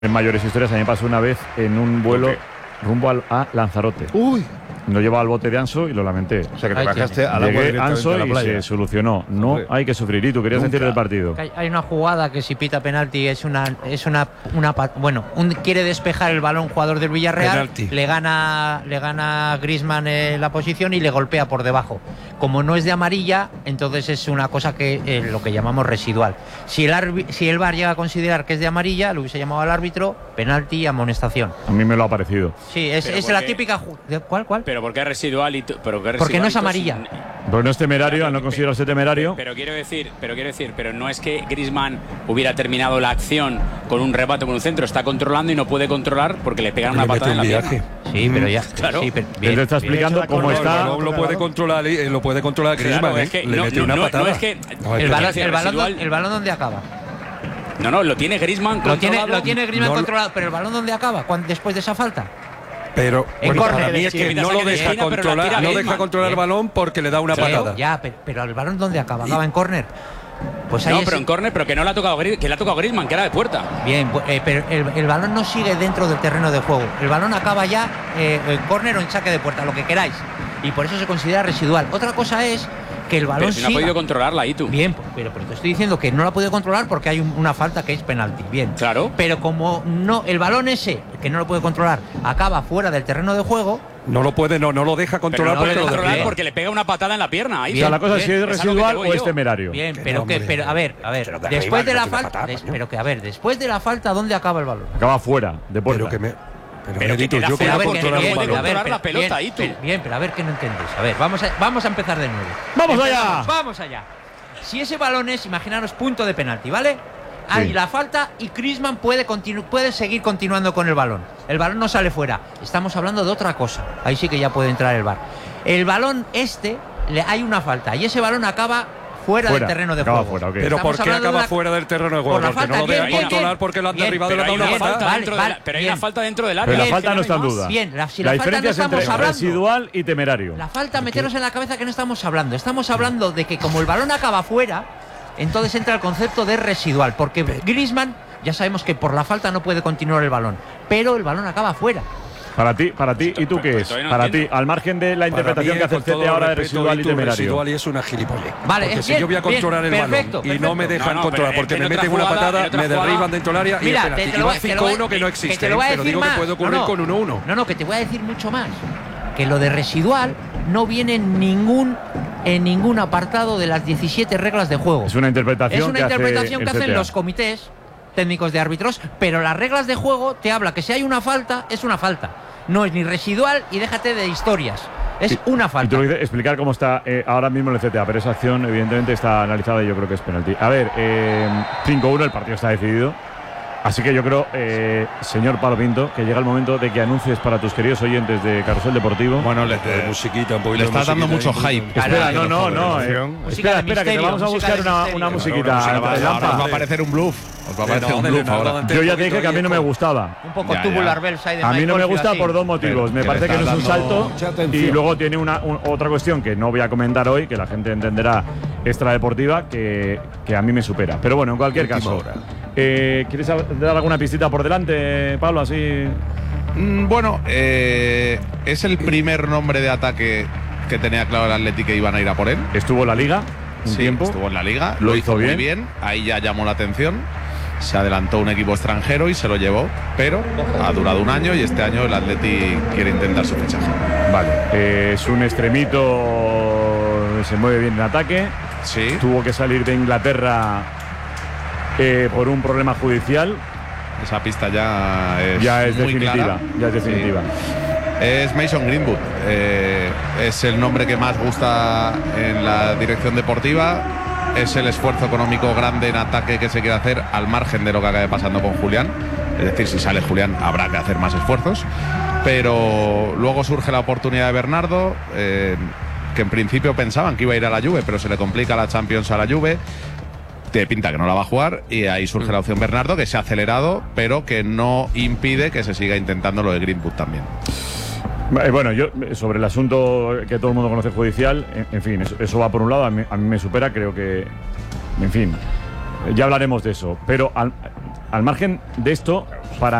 En mayores historias, a mí me pasó una vez en un vuelo rumbo a Lanzarote. Uy. No llevaba el bote de Anso y lo lamenté. O sea, que te bajaste al agua Llegué Anso a la y playa. se solucionó. No hay que sufrir. ¿Y tú querías decir del partido? Hay una jugada que si pita penalti quiere despejar el balón jugador del Villarreal, Penalti. le gana Griezmann la posición y le golpea por debajo. Como no es de amarilla, entonces es una cosa que lo que llamamos residual. Si el VAR llega a considerar que es de amarilla, lo hubiese llamado al árbitro, penalti y amonestación. A mí me lo ha parecido. Sí, es la típica. ¿Cuál? Pero ¿por qué es residual? Porque no es amarilla. Porque no es temerario, al no considerarse temerario. Pero no es que Griezmann hubiera terminado la acción con un remate, con un centro, está controlando y no puede controlar porque le pegan una patada en la pierna. Sí, pero ya. Claro. Sí, pero, Él te está explicando cómo está. No lo puede controlar, Griezmann. Claro, es que le mete una patada. No es que el balón ¿dónde acaba? No, lo tiene Griezmann controlado. Lo tiene Griezmann controlado, pero el balón ¿dónde acaba? Después de esa falta. Pero En bueno, córner. para mí es que no lo deja controlar, no deja controlar el balón porque le da una patada. Ya, pero el balón ¿dónde acaba? Acaba en córner. Pues ahí pero en córner, pero que no le ha tocado Griezmann, que era de puerta. Bien, pero el balón no sigue dentro del terreno de juego. El balón acaba ya en córner o en saque de puerta, lo que queráis. Y por eso se considera residual. Otra cosa es que el balón pero si no ha podido controlarla ahí tú. Bien, pero te estoy diciendo que no la ha podido controlar porque hay una falta que es penalti. Bien. Claro. Pero como no, el balón ese, que no lo puede controlar, acaba fuera del terreno de juego. No lo puede, no lo deja controlar porque le pega una patada en la pierna. Ahí. O sea, la cosa es si es residual o es temerario. Bien, pero a ver, después de la falta, después de la falta, ¿dónde acaba el balón? Acaba fuera, de puerta. Pero que yo quería controlar la pelota ahí tú. Bien, pero a ver que no entendéis. A ver, vamos a empezar de nuevo. ¡Vamos allá! Si ese balón es, imaginaros, punto de penalti, ¿vale? Hay la falta y Griezmann puede seguir continuando con el balón. El balón no sale fuera. Estamos hablando de otra cosa. Ahí sí que ya puede entrar el VAR. El balón hay una falta y ese balón acaba fuera del terreno de juego. Fuera, okay. Pero ¿por qué acaba fuera del terreno de juego? Porque no lo deja controlar porque lo han derribado y le han dado una falta. Pero hay una falta dentro del área. Pero la falta no está en duda. Bien, si la la falta no diferencia es estamos entre hablando. Residual y temerario. La falta, meteros en la cabeza que no estamos hablando. Estamos hablando de que como el balón acaba fuera, entonces entra el concepto de residual. Porque Griezmann, ya sabemos que por la falta no puede continuar el balón, pero el balón acaba fuera. Para ti, ¿y tú qué es? Para ti, al margen de la interpretación que hace el CT ahora de residual y temerario. Residual y es una gilipollez. Vale, porque si yo voy a controlar el balón y no me dejan controlar porque me meten una patada, me derriban dentro del área y es penalti. Y va 5-1 que no existe, pero digo que puede ocurrir con 1-1. No, que te voy a decir mucho más. Que lo de residual no viene en ningún apartado de las 17 reglas de juego. Es una interpretación que hacen los comités técnicos de árbitros, pero las reglas de juego te habla que si hay una falta, es una falta. No es ni residual y déjate de historias. Es una falta. Y tú explicar cómo está ahora mismo el CTA, pero esa acción evidentemente está analizada y yo creo que es penalti. A ver, 5-1, el partido está decidido. Así que yo creo, señor Pablo Pinto, que llega el momento de que anuncies para tus queridos oyentes de Carrusel Deportivo. Bueno, musiquita, un poquito. Le está dando mucho hype. Espera, no. Espera, que te vamos a buscar una musiquita. Va a aparecer un bluff. Os va a aparecer un bluff ahora. Yo ya te dije que a mí no me gustaba. Un poco tubular bells ahí de A mí no me gusta por dos motivos. Me parece que no es un salto y luego tiene otra cuestión que no voy a comentar hoy, que la gente entenderá extradeportiva, que a mí me supera. Pero bueno, en cualquier caso. ¿Quieres dar alguna pistita por delante, Pablo? Así. Bueno, es el primer nombre de ataque que tenía claro el Atleti que iban a ir a por él. Estuvo en la Liga un tiempo. Estuvo en la Liga. Lo hizo muy bien. Ahí ya llamó la atención. Se adelantó un equipo extranjero y se lo llevó. Pero ha durado un año y este año el Atleti quiere intentar su fichaje. Vale. Es un extremito. Se mueve bien en ataque. Sí. Tuvo que salir de Inglaterra por un problema judicial. Esa pista ya es muy definitiva. Clara. Ya es definitiva. Sí. Es Mason Greenwood. Es el nombre que más gusta en la dirección deportiva. Es el esfuerzo económico grande en ataque que se quiere hacer al margen de lo que acabe pasando con Julián. Es decir, si sale Julián habrá que hacer más esfuerzos. Pero luego surge la oportunidad de Bernardo, que en principio pensaban que iba a ir a la Juve, pero se le complica la Champions a la Juve. Te pinta que no la va a jugar y ahí surge la opción Bernardo, que se ha acelerado, pero que no impide que se siga intentando lo de Greenwood también. Bueno, yo sobre el asunto que todo el mundo conoce judicial, en fin, eso va por un lado, a mí me supera, creo que, en fin, ya hablaremos de eso. Pero al margen de esto, para